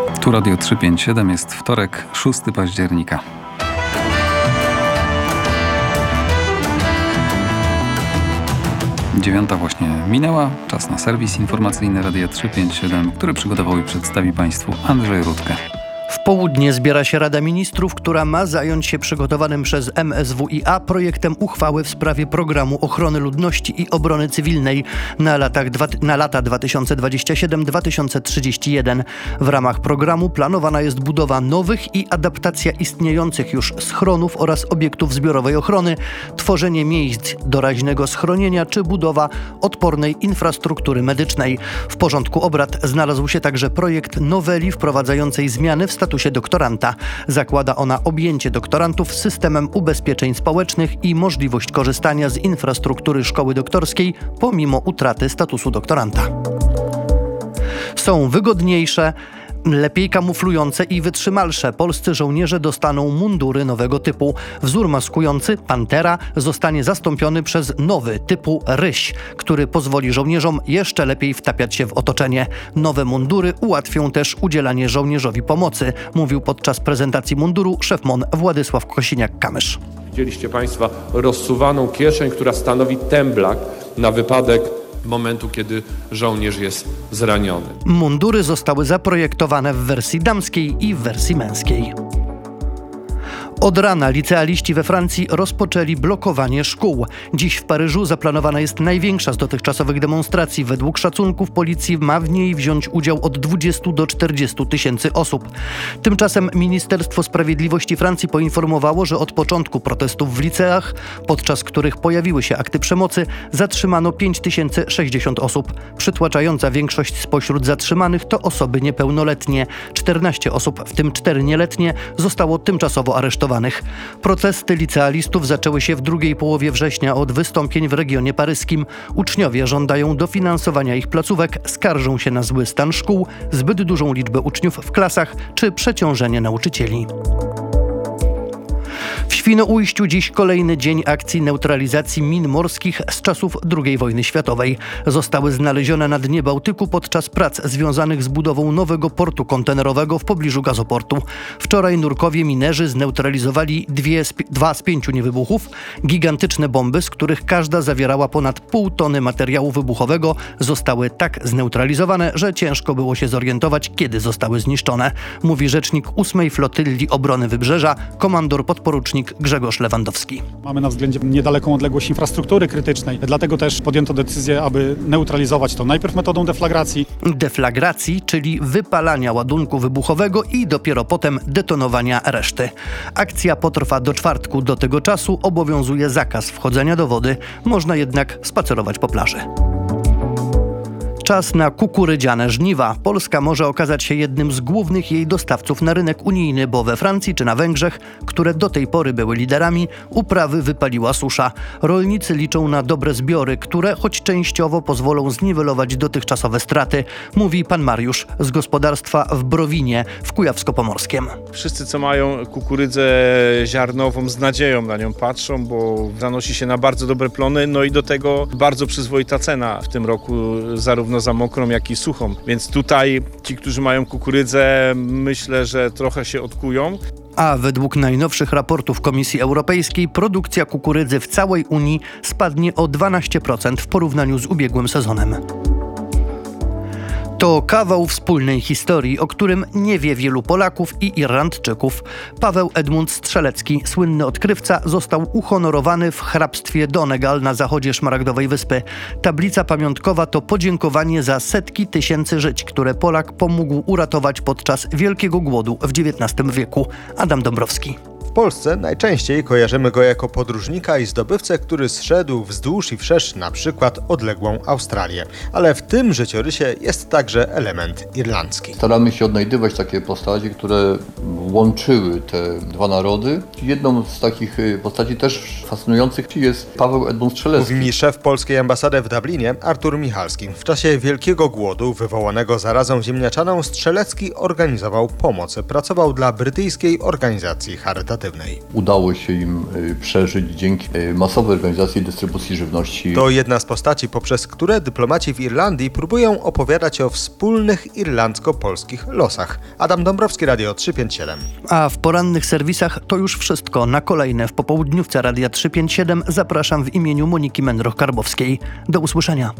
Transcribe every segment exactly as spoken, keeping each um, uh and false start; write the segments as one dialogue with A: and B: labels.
A: Tu Radio trzysta pięćdziesiąt siedem, jest wtorek, szóstego października. Dziewiąta właśnie minęła, czas na serwis informacyjny Radia trzysta pięćdziesiąt siedem, który przygotował i przedstawi Państwu Andrzej Rudkę.
B: W południe zbiera się Rada Ministrów, która ma zająć się przygotowanym przez M S W i A projektem uchwały w sprawie programu ochrony ludności i obrony cywilnej na, latach dwa, na lata dwa tysiące dwudziesty siódmy do dwa tysiące trzydziestego pierwszego. W ramach programu planowana jest budowa nowych i adaptacja istniejących już schronów oraz obiektów zbiorowej ochrony, tworzenie miejsc doraźnego schronienia czy budowa odpornej infrastruktury medycznej. W porządku obrad znalazł się także projekt noweli wprowadzającej zmiany w statusie doktoranta. Zakłada ona objęcie doktorantów systemem ubezpieczeń społecznych i możliwość korzystania z infrastruktury szkoły doktorskiej pomimo utraty statusu doktoranta. Są wygodniejsze, lepiej kamuflujące i wytrzymalsze. Polscy żołnierze dostaną mundury nowego typu. Wzór maskujący, Pantera, zostanie zastąpiony przez nowy typu Ryś, który pozwoli żołnierzom jeszcze lepiej wtapiać się w otoczenie. Nowe mundury ułatwią też udzielanie żołnierzowi pomocy, mówił podczas prezentacji munduru szef M O N Władysław Kosiniak-Kamysz.
C: Widzieliście Państwo rozsuwaną kieszeń, która stanowi temblak na wypadek momentu, kiedy żołnierz jest zraniony.
B: Mundury zostały zaprojektowane w wersji damskiej i w wersji męskiej. Od rana licealiści we Francji rozpoczęli blokowanie szkół. Dziś w Paryżu zaplanowana jest największa z dotychczasowych demonstracji. Według szacunków policji ma w niej wziąć udział od dwudziestu do czterdziestu tysięcy osób. Tymczasem Ministerstwo Sprawiedliwości Francji poinformowało, że od początku protestów w liceach, podczas których pojawiły się akty przemocy, zatrzymano pięć tysięcy sześćdziesiąt osób. Przytłaczająca większość spośród zatrzymanych to osoby niepełnoletnie. czternaście osób, w tym cztery nieletnie, zostało tymczasowo aresztowanych. Protesty licealistów zaczęły się w drugiej połowie września od wystąpień w regionie paryskim. Uczniowie żądają dofinansowania ich placówek, skarżą się na zły stan szkół, zbyt dużą liczbę uczniów w klasach czy przeciążenie nauczycieli. W Świnoujściu dziś kolejny dzień akcji neutralizacji min morskich z czasów drugiej wojny światowej. Zostały znalezione na dnie Bałtyku podczas prac związanych z budową nowego portu kontenerowego w pobliżu gazoportu. Wczoraj nurkowie minerzy zneutralizowali dwie, dwa z pięciu niewybuchów. Gigantyczne bomby, z których każda zawierała ponad pół tony materiału wybuchowego, zostały tak zneutralizowane, że ciężko było się zorientować, kiedy zostały zniszczone, mówi rzecznik ósmej Flotylli Obrony Wybrzeża, komandor podporucznik Grzegorz Lewandowski.
D: Mamy na względzie niedaleką odległość infrastruktury krytycznej, dlatego też podjęto decyzję, aby neutralizować to najpierw metodą deflagracji.
B: Deflagracji, czyli wypalania ładunku wybuchowego i dopiero potem detonowania reszty. Akcja potrwa do czwartku. Do tego czasu obowiązuje zakaz wchodzenia do wody. Można jednak spacerować po plaży. Czas na kukurydziane żniwa. Polska może okazać się jednym z głównych jej dostawców na rynek unijny, bo we Francji czy na Węgrzech, które do tej pory były liderami, uprawy wypaliła susza. Rolnicy liczą na dobre zbiory, które choć częściowo pozwolą zniwelować dotychczasowe straty, mówi pan Mariusz z gospodarstwa w Browinie w Kujawsko-Pomorskiem.
E: Wszyscy, co mają kukurydzę ziarnową, z nadzieją na nią patrzą, bo zanosi się na bardzo dobre plony, no i do tego bardzo przyzwoita cena w tym roku, zarówno za mokrą, jak i suchą. Więc tutaj ci, którzy mają kukurydzę, myślę, że trochę się odkują.
B: A według najnowszych raportów Komisji Europejskiej produkcja kukurydzy w całej Unii spadnie o dwanaście procent w porównaniu z ubiegłym sezonem. To kawał wspólnej historii, o którym nie wie wielu Polaków i Irlandczyków. Paweł Edmund Strzelecki, słynny odkrywca, został uhonorowany w hrabstwie Donegal na zachodzie Szmaragdowej Wyspy. Tablica pamiątkowa to podziękowanie za setki tysięcy żyć, które Polak pomógł uratować podczas Wielkiego Głodu w dziewiętnastym wieku. Adam Dąbrowski.
F: W Polsce najczęściej kojarzymy go jako podróżnika i zdobywcę, który zszedł wzdłuż i wszerz na przykład odległą Australię. Ale w tym życiorysie jest także element irlandzki.
G: Staramy się odnajdywać takie postaci, które łączyły te dwa narody. Jedną z takich postaci też fascynujących jest Paweł Edmund Strzelecki.
F: Mówi mi szef polskiej ambasady w Dublinie, Artur Michalski. W czasie Wielkiego Głodu wywołanego zarazą ziemniaczaną Strzelecki organizował pomoc. Pracował dla brytyjskiej organizacji charytatywnej.
G: Udało się im przeżyć dzięki masowej organizacji dystrybucji żywności.
F: To jedna z postaci, poprzez które dyplomaci w Irlandii próbują opowiadać o wspólnych irlandzko-polskich losach. Adam Dąbrowski, Radio trzysta pięćdziesiąt siedem.
B: A w porannych serwisach to już wszystko. Na kolejne w popołudniówce Radia trzysta pięćdziesiąt siedem zapraszam w imieniu Moniki Mędroch-Karbowskiej. Do usłyszenia.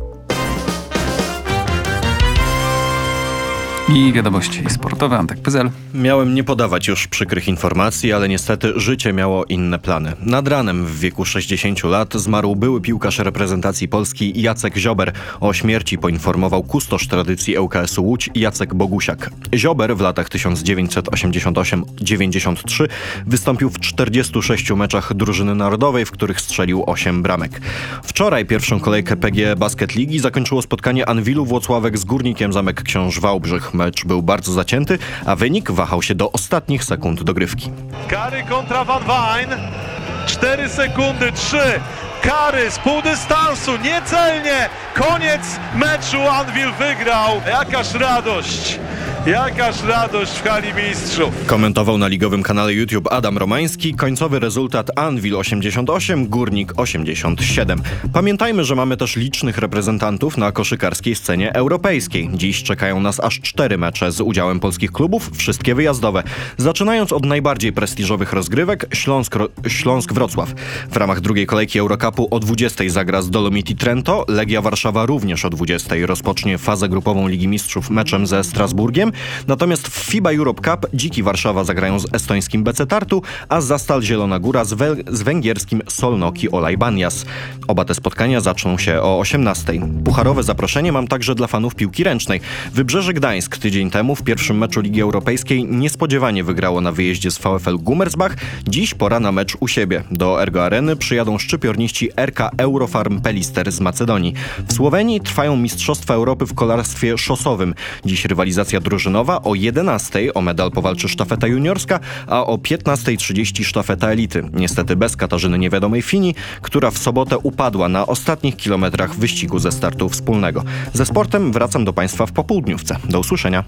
A: I wiadomości sportowe, Antek Pyzel.
H: Miałem nie podawać już przykrych informacji, ale niestety życie miało inne plany. Nad ranem w wieku sześćdziesięciu lat zmarł były piłkarz reprezentacji Polski Jacek Ziober. O śmierci poinformował kustosz tradycji L K S-u Łódź Jacek Bogusiak. Ziober w latach tysiąc dziewięćset osiemdziesiąt osiem do dziewięćdziesiąt trzy wystąpił w czterdziestu sześciu meczach drużyny narodowej, w których strzelił osiem bramek. Wczoraj pierwszą kolejkę P G E Basket Ligi zakończyło spotkanie Anwilu Włocławek z Górnikiem Zamek Książ Wałbrzych. Mecz był bardzo zacięty, a wynik wahał się do ostatnich sekund dogrywki.
I: Kary kontra Van Wijn. cztery sekundy, trzy. Kary z półdystansu, niecelnie. Koniec meczu, Anwil wygrał. Jakaż radość. Jakaż radość w hali mistrzów.
H: Komentował na ligowym kanale YouTube Adam Romański. Końcowy rezultat Anwil osiemdziesiąt osiem, Górnik osiemdziesiąt siedem. Pamiętajmy, że mamy też licznych reprezentantów na koszykarskiej scenie europejskiej. Dziś czekają nas aż cztery mecze z udziałem polskich klubów, wszystkie wyjazdowe. Zaczynając od najbardziej prestiżowych rozgrywek Śląsk, Śląsk Wrocław. W ramach drugiej kolejki Eurocupu o dwudziestej zagra z Dolomiti Trento. Legia Warszawa również o dwudziestej rozpocznie fazę grupową Ligi Mistrzów meczem ze Strasburgiem. Natomiast w FIBA Europe Cup Dziki Warszawa zagrają z estońskim B C Tartu, a Zastal Zielona Góra z, we- z węgierskim Solnoki Olaj Banias. Oba te spotkania zaczną się o osiemnastej. Pucharowe zaproszenie mam także dla fanów piłki ręcznej. Wybrzeże Gdańsk tydzień temu w pierwszym meczu Ligi Europejskiej niespodziewanie wygrało na wyjeździe z VfL Gummersbach. Dziś pora na mecz u siebie. Do Ergo Areny przyjadą szczypiorniści R K Eurofarm Pelister z Macedonii. W Słowenii trwają Mistrzostwa Europy w kolarstwie szosowym. Dziś rywalizacja drużynowa. O jedenastej o medal powalczy sztafeta juniorska, a o piętnastej trzydzieści sztafeta elity. Niestety bez Katarzyny Niewiadomej Fini, która w sobotę upadła na ostatnich kilometrach wyścigu ze startu wspólnego. Ze sportem wracam do Państwa w popołudniówce. Do usłyszenia.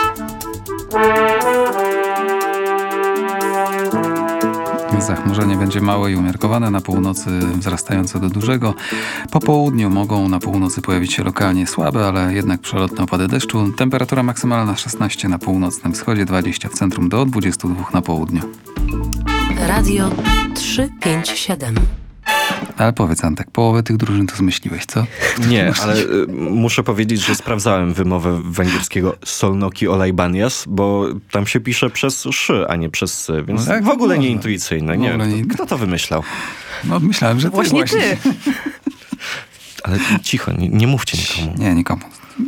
A: Zachmurzenie będzie małe i umiarkowane, na północy wzrastające do dużego. Po południu mogą na północy pojawić się lokalnie słabe, ale jednak przelotne opady deszczu. Temperatura maksymalna szesnaście na północnym wschodzie, dwadzieścia w centrum, do dwudziestu dwóch na południu.
J: Radio trzysta pięćdziesiąt siedem.
A: Ale powiedz, Antek, połowę tych drużyn to zmyśliłeś, co?
H: Nie, ale y, muszę powiedzieć, że sprawdzałem wymowę węgierskiego Solnoki Olaj Banias, bo tam się pisze przez szy, a nie przez sy, więc
A: no tak,
H: w ogóle
A: można.
H: nieintuicyjne. Nie wiem,
A: nie...
H: kto to wymyślał?
A: No myślałem, że ty
J: właśnie.
A: właśnie.
J: Ty.
H: Ale cicho, nie, nie mówcie nikomu.
A: Nie, nikomu.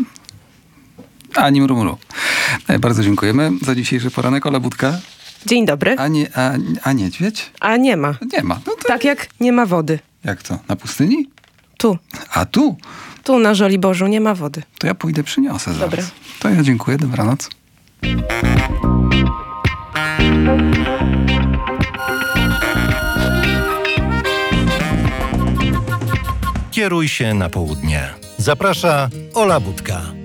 A: Ani mrumuru. Bardzo dziękujemy za dzisiejszy poranek. Ola Budka.
K: Dzień dobry.
A: A, nie, a, a niedźwiedź?
K: A nie ma.
A: Nie ma. No to...
K: Tak jak nie ma wody.
A: Jak to? Na pustyni?
K: Tu.
A: A tu?
K: Tu na Żoliborzu nie ma wody.
A: To ja pójdę, przyniosę zaraz.
K: Dobra.
A: To ja dziękuję, dobranoc.
L: Kieruj się na południe. Zaprasza Ola Budka.